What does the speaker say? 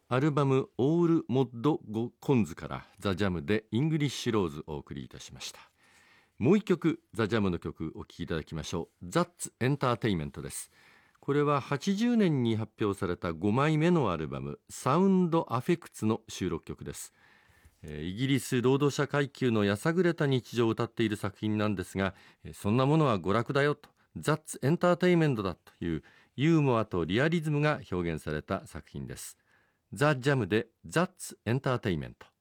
アルバムオールモッドゴコンズからザ・ジャムでイングリッシュローズをお送りいたしました。もう一曲ザ・ジャムの曲お聴きいただきましょう。ザッツ・エンターテインメントです。これは80年に発表された5枚目のアルバムサウンド・アフェクツの収録曲です。イギリス労働者階級のやさぐれた日常を歌っている作品なんですが、そんなものは娯楽だよと、ザッツ・エンターテインメントだというユーモアとリアリズムが表現された作品です。ザ・ジャムでザッツ・エンターテインメント。